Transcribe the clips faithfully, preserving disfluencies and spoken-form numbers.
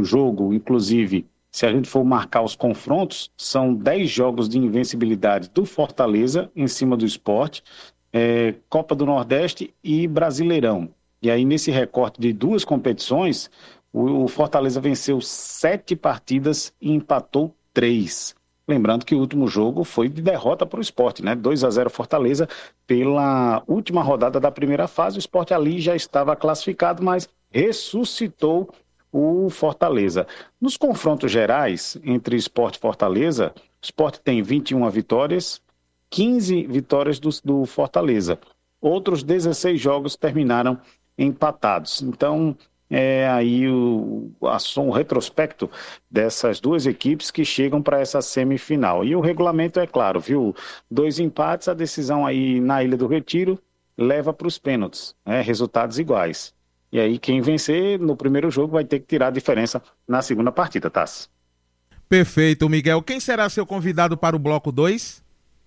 jogo, inclusive, se a gente for marcar os confrontos, são dez jogos de invencibilidade do Fortaleza em cima do Sport, é, Copa do Nordeste e Brasileirão. E aí, nesse recorte de duas competições, o, o Fortaleza venceu sete partidas e empatou três. Lembrando que o último jogo foi de derrota para o Sport, né? dois a zero Fortaleza pela última rodada da primeira fase. O Sport ali já estava classificado, mas ressuscitou o Fortaleza. Nos confrontos gerais entre Sport e Fortaleza, o Sport tem vinte e uma vitórias, quinze vitórias do, do Fortaleza. Outros dezesseis jogos terminaram empatados. Então, é aí o, a, o retrospecto dessas duas equipes que chegam para essa semifinal. E o regulamento é claro, viu? Dois empates, a decisão aí na Ilha do Retiro leva para os pênaltis, né? Resultados iguais. E aí quem vencer no primeiro jogo vai ter que tirar a diferença na segunda partida, Tassi. Perfeito, Miguel. Quem será seu convidado para o bloco dois?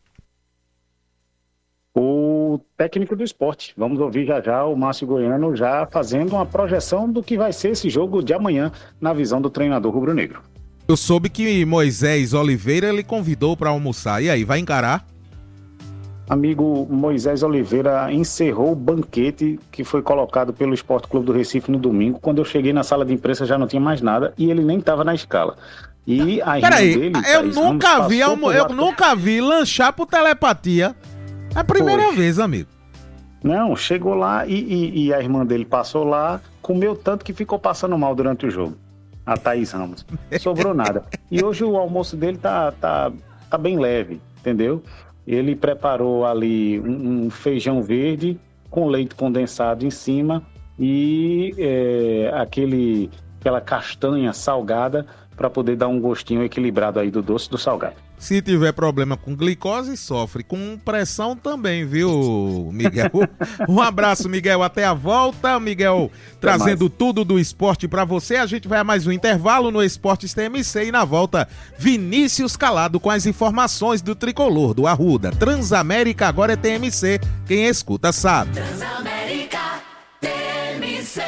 O técnico do Sport. Vamos ouvir já já o Márcio Goiano já fazendo uma projeção do que vai ser esse jogo de amanhã na visão do treinador rubro-negro. Eu soube que Moisés Oliveira ele convidou para almoçar. E aí, vai encarar? Amigo, Moisés Oliveira encerrou o banquete que foi colocado pelo Esporte Clube do Recife no domingo. Quando eu cheguei na sala de imprensa já não tinha mais nada e ele nem estava na escala. E a irmã Peraí, dele... eu Thaís nunca Ramos, vi, eu, por eu lá... nunca vi lanchar por telepatia. É a primeira Poxa. vez, amigo. Não, chegou lá e, e, e a irmã dele passou lá, comeu tanto que ficou passando mal durante o jogo. A Thaís Ramos. Sobrou nada. E hoje o almoço dele tá, tá, tá bem leve, entendeu? Ele preparou ali um, um feijão verde com leite condensado em cima e é, aquele, aquela castanha salgada para poder dar um gostinho equilibrado aí do doce e do salgado. Se tiver problema com glicose, sofre. Com pressão também, viu, Miguel? Um abraço, Miguel. Até a volta. Miguel trazendo mais. Tudo do esporte pra você. A gente vai a mais um intervalo no Esportes T M C e na volta, Vinícius Calado com as informações do tricolor do Arruda. Transamérica agora é T M C. Quem escuta sabe. Transamérica T M C.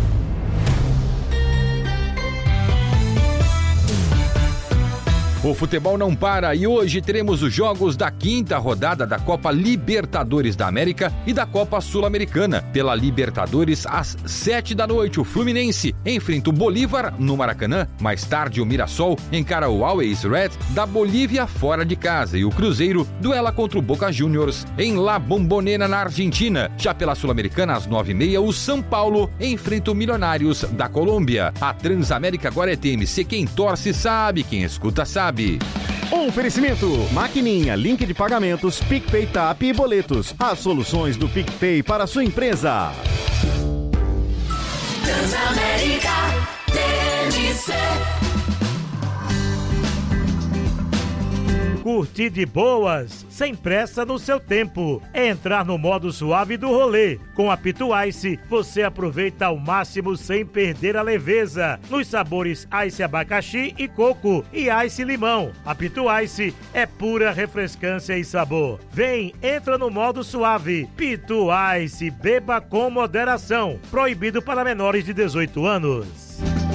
O futebol não para e hoje teremos os jogos da quinta rodada da Copa Libertadores da América e da Copa Sul-Americana. Pela Libertadores, às sete da noite, o Fluminense enfrenta o Bolívar no Maracanã. Mais tarde, o Mirassol encara o Always Red da Bolívia fora de casa e o Cruzeiro duela contra o Boca Juniors em La Bombonera, na Argentina. Já pela Sul-Americana, às nove e meia, o São Paulo enfrenta o Milionários da Colômbia. A Transamérica agora é T M C. Quem torce sabe, quem escuta sabe. Oferecimento, maquininha, link de pagamentos, PicPay, Tap e boletos. As soluções do PicPay para a sua empresa. Transamérica T M C. Curtir de boas, sem pressa no seu tempo. É entrar no modo suave do rolê. Com a Pitu Ice, você aproveita ao máximo sem perder a leveza. Nos sabores Ice Abacaxi e Coco e Ice Limão. A Pitu Ice é pura refrescância e sabor. Vem, entra no modo suave. Pitu Ice, beba com moderação. Proibido para menores de dezoito anos.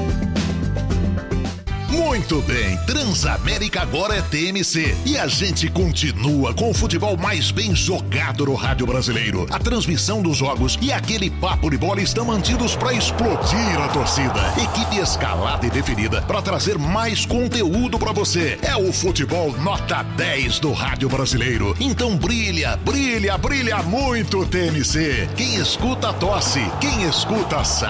Muito bem, Transamérica agora é T M C e a gente continua com o futebol mais bem jogado no rádio brasileiro. A transmissão dos jogos e aquele papo de bola estão mantidos para explodir a torcida. Equipe escalada e definida para trazer mais conteúdo para você. É o futebol nota dez do rádio brasileiro. Então brilha, brilha, brilha muito T M C. Quem escuta tosse, quem escuta sabe.